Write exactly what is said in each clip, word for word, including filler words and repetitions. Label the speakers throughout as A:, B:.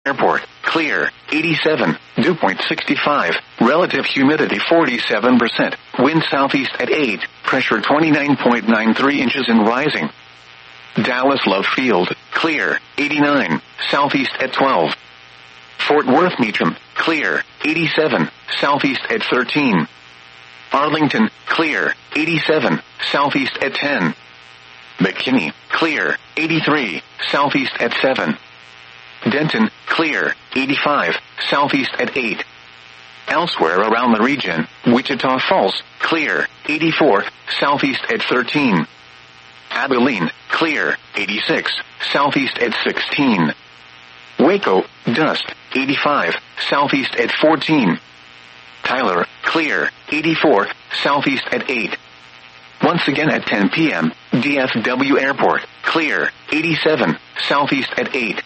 A: Airport, clear, eighty-seven, dew point sixty-five, relative humidity forty-seven percent, wind southeast at eight, pressure twenty-nine point nine three inches and rising. Dallas Love Field, clear, eighty-nine, southeast at twelve. Fort Worth Meacham, clear, eighty-seven, southeast at thirteen. Arlington, clear, eighty-seven, southeast at ten. McKinney, clear, eighty-three, southeast at seven. Denton, clear, eighty-five, southeast at eight. Elsewhere around the region, Wichita Falls, clear, eighty-four, southeast at thirteen. Abilene, clear, eighty-six, southeast at sixteen. Waco, dust, eighty-five, southeast at fourteen. Tyler, clear, eighty-four, southeast at eight. Once again at ten p.m., D F W Airport, clear, eighty-seven, southeast at eight.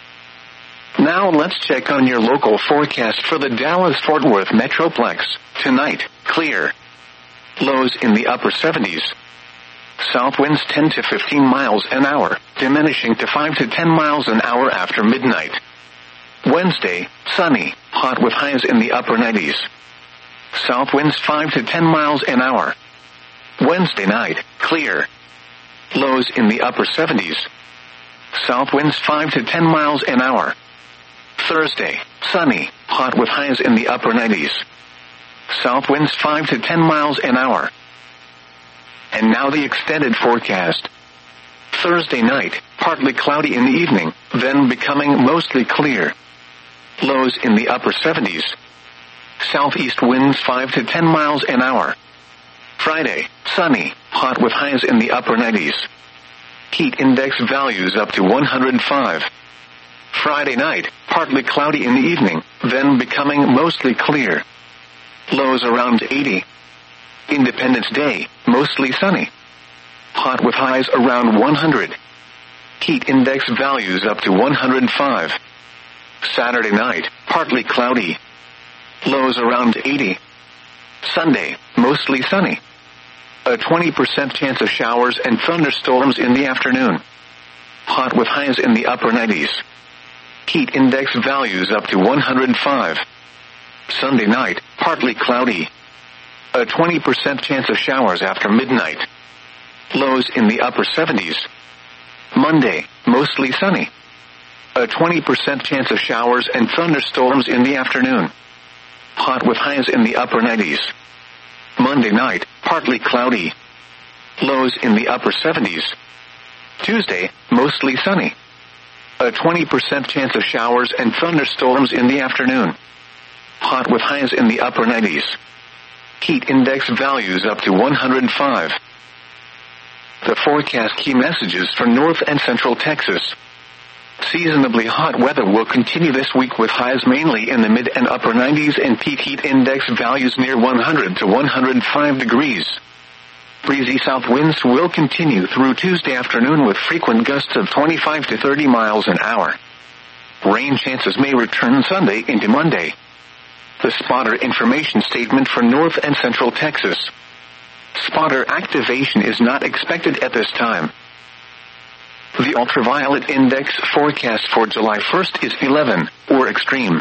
A: Now let's check on your local forecast for the Dallas-Fort Worth Metroplex. Tonight, clear. Lows in the upper seventies. South winds ten to fifteen miles an hour, diminishing to five to ten miles an hour after midnight. Wednesday, sunny, hot with highs in the upper nineties. South winds five to ten miles an hour. Wednesday night, clear. Lows in the upper seventies. South winds five to ten miles an hour. Thursday, sunny, hot with highs in the upper nineties. South winds five to ten miles an hour. And now the extended forecast. Thursday night, partly cloudy in the evening, then becoming mostly clear. Lows in the upper seventies. Southeast winds five to ten miles an hour. Friday, sunny, hot with highs in the upper nineties. Heat index values up to one hundred five. Friday night, partly cloudy in the evening, then becoming mostly clear. Lows around eighty. Independence Day, mostly sunny. Hot with highs around one hundred. Heat index values up to one hundred five. Saturday night, partly cloudy. Lows around eighty. Sunday, mostly sunny. A twenty percent chance of showers and thunderstorms in the afternoon. Hot with highs in the upper nineties. Heat index values up to one hundred five. Sunday night, partly cloudy. A twenty percent chance of showers after midnight. Lows in the upper seventies. Monday, mostly sunny. A twenty percent chance of showers and thunderstorms in the afternoon. Hot with highs in the upper nineties. Monday night, partly cloudy. Lows in the upper seventies. Tuesday, mostly sunny. A twenty percent chance of showers and thunderstorms in the afternoon. Hot with highs in the upper nineties. Heat index values up to one hundred five. The forecast key messages for North and Central Texas. Seasonably hot weather will continue this week with highs mainly in the mid and upper nineties and peak heat index values near one hundred to one hundred five degrees. Breezy south winds will continue through Tuesday afternoon with frequent gusts of twenty-five to thirty miles an hour. Rain chances may return Sunday into Monday. The spotter information statement for North and Central Texas. Spotter activation is not expected at this time. The ultraviolet index forecast for July first is eleven, or extreme.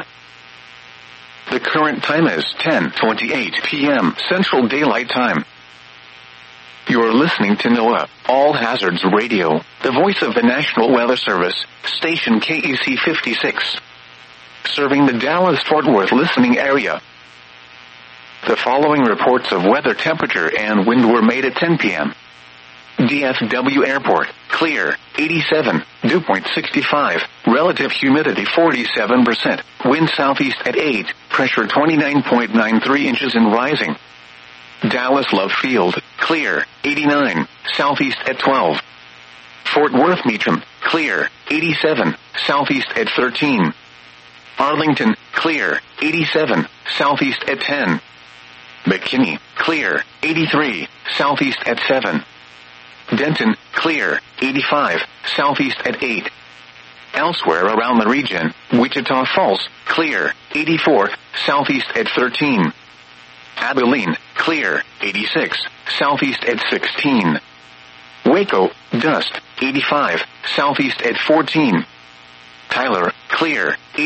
A: The current time is ten twenty-eight p.m. Central Daylight Time. You're listening to NOAA, All Hazards Radio, the voice of the National Weather Service, station K E C fifty-six. Serving the Dallas-Fort Worth listening area. The following reports of weather temperature and wind were made at ten p.m. D F W Airport, clear, eighty-seven, dew point sixty-five, relative humidity forty-seven percent, wind southeast at eight, pressure twenty-nine point nine three inches and rising. Dallas Love Field, clear, eighty-nine, southeast at twelve. Fort Worth Meacham, clear, eighty-seven, southeast at thirteen. Arlington, clear, eighty-seven, southeast at ten. McKinney, clear, eighty-three, southeast at seven. Denton, clear, eighty-five, southeast at eight. Elsewhere around the region, Wichita Falls, clear, eighty-four, southeast at thirteen. Abilene, clear, eighty-six, southeast at sixteen. Waco, dust, eighty-five, southeast at fourteen. Tyler, clear,